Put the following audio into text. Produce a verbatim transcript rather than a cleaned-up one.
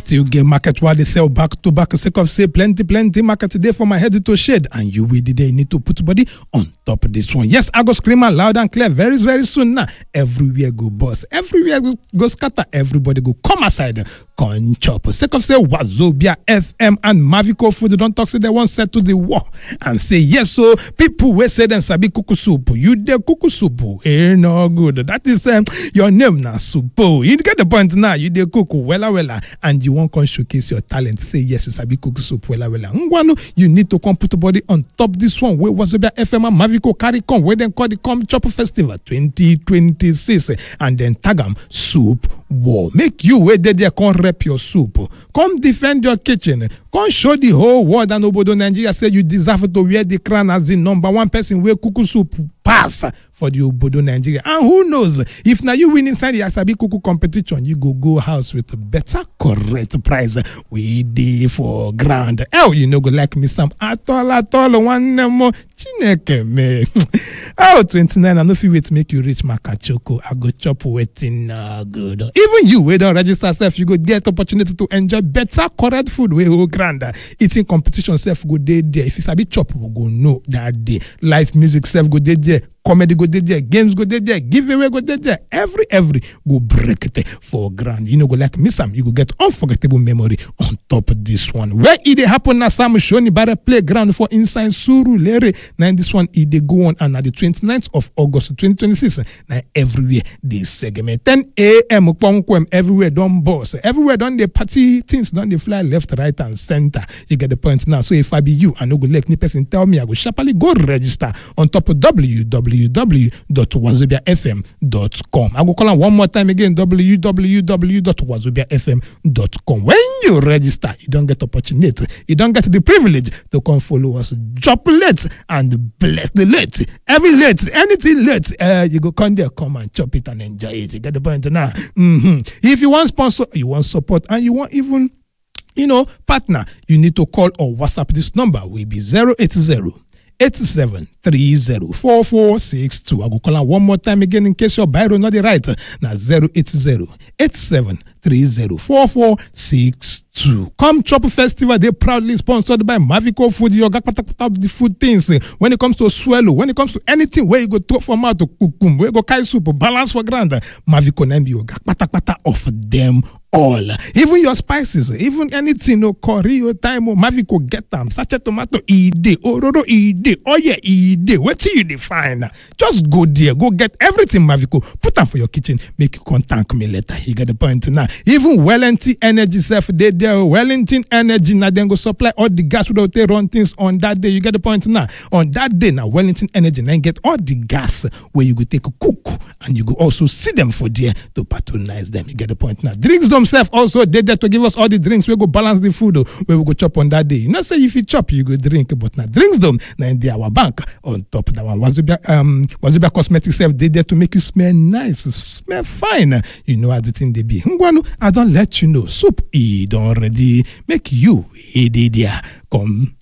still get market while they sell back to back. Sake of say plenty, plenty market today for my head to shade. And you will today need to put body on top of this one. Yes, I go scream out loud and clear very, very soon now. Everywhere go boss. Everywhere go, go scatter. Everybody go come aside. Con chop. Sake of say Wazobia F M and Mavico Food don't talk say they want set to the war and say yes. So people will say them sabi kuku soup. You de kuku soup. Eh no good. That is um, your name now soup. You get the point now. You de kuku wella wella and you want to showcase your talent. Say yes, you sabi kuku soup wella wella. Ngwanu, you need to come put the body on top this one. Where Wazobia F M and Mavico carry come. Where then call the Come Chop Festival twenty twenty-six and then tag them soup war. Make you where they there come rep your soup. Come defend your kitchen. Come show the whole world and Obodo Nigeria say you deserve to wear the crown as the number one person where kuku soup pass for the Obodo Nigeria. And who knows, if now you win inside the Asabi Kuku competition, you go go house with a better correct prize. We dey for ground. Oh, you know go like me some at all at all one more chineke me. Oh, twenty-nine, I know if you wait to make you reach Makachoko, I go chop waiting uh, good. Even you, we don't register self, you go get opportunity to enjoy better correct food. We go grand. Eating competition self go day there. If it's a bit chop, we go no that day. Live music self go day there. Comedy go there, games go there, giveaway go there, every every go break it for grand. You know, go like me some, you go get unforgettable memory on top of this one. Where it happen na Sam Shoni Bare playground for inside Surulere. Now this one it they go on and at the twenty-ninth of August twenty twenty-six. Now everywhere this segment ten a.m. everywhere done boss. Everywhere done the party things done they fly left, right, and center. You get the point now. So if I be you, I no go let any person tell me I go sharply go register on top of w w w dot wazobia f m dot com. I will call on one more time again, w w w dot wazobia f m dot com. When you register, you don't get opportunity, you don't get the privilege to come follow us. Drop late and bless the late. Every late, anything late, uh, you go come there, come and chop it and enjoy it. You get the point now. Mm-hmm. If you want sponsor, you want support, and you want even, you know, partner, you need to call or WhatsApp this number. Will be zero eight zero eight seven three zero four four six two. I will call on one more time again in case your biro not the right. Now zero eight zero eight seven three zero four four six two. Come Chop Festival, they proudly sponsored by Mavico Food. You got the food things. When it comes to swallow, when it comes to anything where you go to from out to kukum, where you go kai soup, balance for grand. Mavico Nambi, you got pata pata of them all. Even your spices, even anything, no curry or time, or Mavico get them. Such a tomato, ide, ororo, ide, oh yeah, ide. What do you define? Just go there, go get everything Mavico. Put them for your kitchen, make you contact me later. You get the point now. Even Wellington Energy self, they there. Wellington Energy now then go supply all the gas without they run things on that day. You get the point now. On that day now, Wellington Energy then get all the gas where you go take a cook and you go also see them for there to patronize them. You get the point now. Drinks themselves also they there to give us all the drinks. We go balance the food where we go chop on that day. You know say if you chop you go drink, but now drinks them now in our bank on top of that one. Wazobia um Wazobia Cosmetics self they there to make you smell nice, smell fine. You know how the thing they be. I don't let you know. Soup e don't already make you a day there. Come